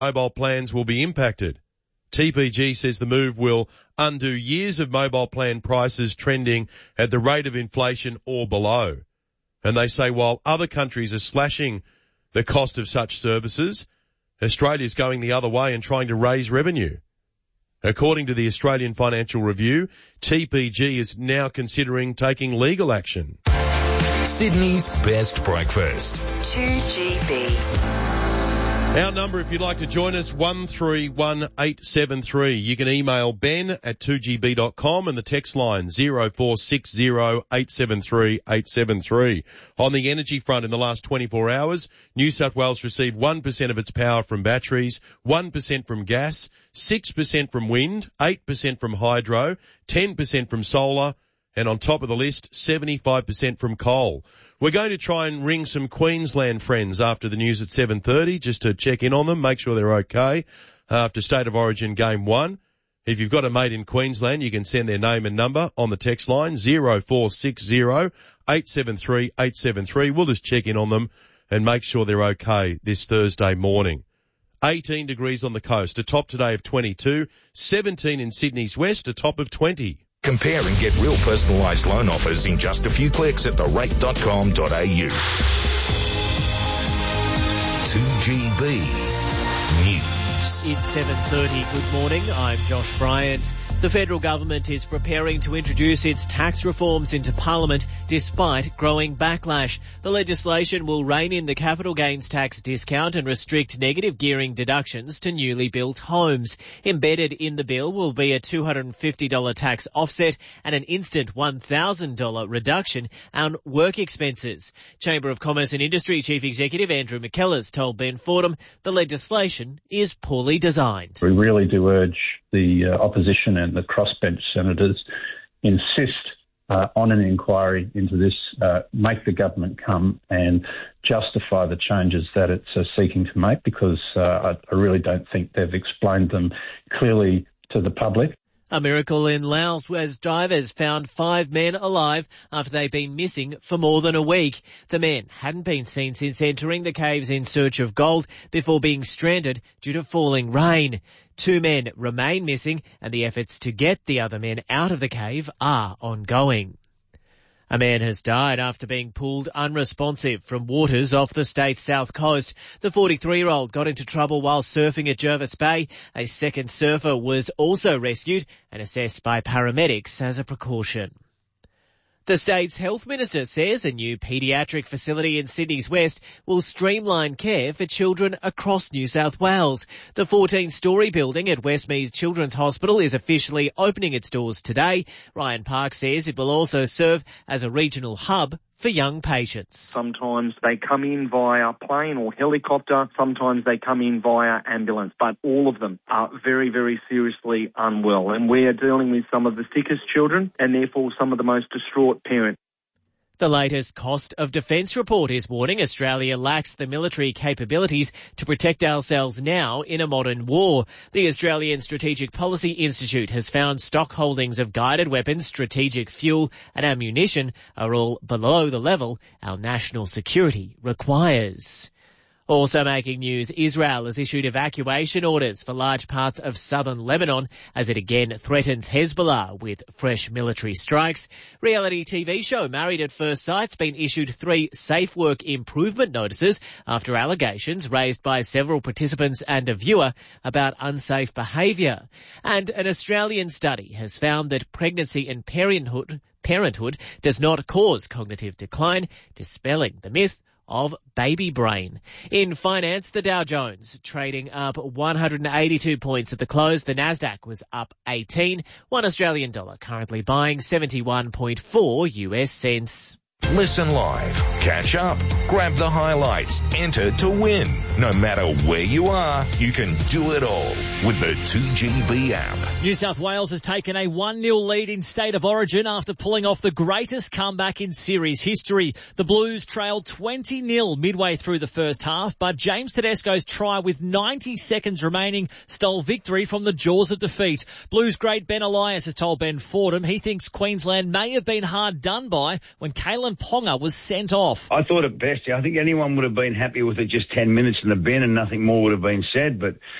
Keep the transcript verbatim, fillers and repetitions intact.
mobile plans will be impacted. T P G says the move will undo years of mobile plan prices trending at the rate of inflation or below. And they say while other countries are slashing the cost of such services, Australia's going the other way and trying to raise revenue. According to the Australian Financial Review, T P G is now considering taking legal action. Sydney's best breakfast. two G B. Our number, if you'd like to join us, one three one eight seven three. You can email ben at two g b dot com and the text line zero four six zero eight seven three eight seven three. On the energy front in the last twenty-four hours, New South Wales received one percent of its power from batteries, one percent from gas, six percent from wind, eight percent from hydro, ten percent from solar, and on top of the list, seventy-five percent from coal. We're going to try and ring some Queensland friends after the news at seven thirty just to check in on them, make sure they're okay after State of Origin Game one. If you've got a mate in Queensland, you can send their name and number on the text line zero four six zero eight seven three eight seven three. We'll just check in on them and make sure they're okay this Thursday morning. eighteen degrees on the coast, a top today of twenty-two, seventeen in Sydney's west, a top of twenty. Compare and get real personalised loan offers in just a few clicks at the rate dot com dot a u. two G B News. It's seven thirty. Good morning. I'm Josh Bryant. The federal government is preparing to introduce its tax reforms into Parliament despite growing backlash. The legislation will rein in the capital gains tax discount and restrict negative gearing deductions to newly built homes. Embedded in the bill will be a two hundred fifty dollars tax offset and an instant one thousand dollars reduction on work expenses. Chamber of Commerce and Industry Chief Executive Andrew McKellar told Ben Fordham the legislation is poorly designed. We really do urge the uh, opposition and the crossbench senators insist uh, on an inquiry into this, uh, make the government come and justify the changes that it's uh, seeking to make, because uh, I, I really don't think they've explained them clearly to the public. A miracle in Laos as divers found five men alive after they'd been missing for more than a week. The men hadn't been seen since entering the caves in search of gold before being stranded due to falling rain. Two men remain missing and the efforts to get the other men out of the cave are ongoing. A man has died after being pulled unresponsive from waters off the state's south coast. The forty-three-year-old got into trouble while surfing at Jervis Bay. A second surfer was also rescued and assessed by paramedics as a precaution. The state's health minister says a new paediatric facility in Sydney's west will streamline care for children across New South Wales. The fourteen-storey building at Westmead Children's Hospital is officially opening its doors today. Ryan Park says it will also serve as a regional hub for young patients. Sometimes they come in via plane or helicopter, sometimes they come in via ambulance, but all of them are very, very seriously unwell. And we are dealing with some of the sickest children and therefore some of the most distraught parents. The latest cost of defence report is warning Australia lacks the military capabilities to protect ourselves now in a modern war. The Australian Strategic Policy Institute has found stock holdings of guided weapons, strategic fuel and ammunition are all below the level our national security requires. Also making news, Israel has issued evacuation orders for large parts of southern Lebanon as it again threatens Hezbollah with fresh military strikes. Reality T V show Married at First Sight's been issued three safe work improvement notices after allegations raised by several participants and a viewer about unsafe behaviour. And an Australian study has found that pregnancy and parenthood, parenthood does not cause cognitive decline, dispelling the myth of baby brain. In finance, the Dow Jones trading up one hundred eighty-two points at the close. The Nasdaq was up eighteen. One Australian dollar currently buying seventy-one point four U S cents. Listen live, catch up, grab the highlights, enter to win. No matter where you are, you can do it all with the two G B app. New South Wales has taken a one nil lead in State of Origin after pulling off the greatest comeback in series history. The Blues trailed twenty nil midway through the first half, but James Tedesco's try with ninety seconds remaining stole victory from the jaws of defeat. Blues great Ben Elias has told Ben Fordham he thinks Queensland may have been hard done by when Kalen Ponga was sent off. I thought it best. I think anyone would have been happy with it just ten minutes in the bin and nothing more would have been said, but